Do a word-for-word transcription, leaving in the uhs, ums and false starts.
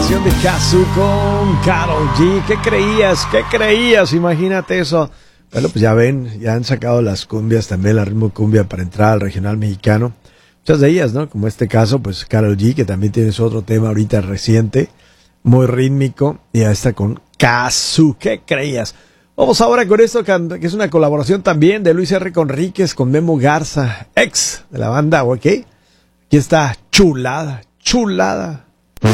colaboración de Kazoo con Karol G. ¿Qué creías? ¿Qué creías? Imagínate eso. Bueno, pues ya ven, ya han sacado las cumbias también, la ritmo cumbia para entrar al regional mexicano. Muchas de ellas, ¿no? Como este caso, pues Karol G, que también tiene su otro tema ahorita reciente, muy rítmico, y ya está con Kazoo. ¿Qué creías? Vamos ahora con esto, que es una colaboración también de Luis R. Conríquez con Memo Garza, ex de la banda, ¿ok? Aquí está Chulada, Chulada.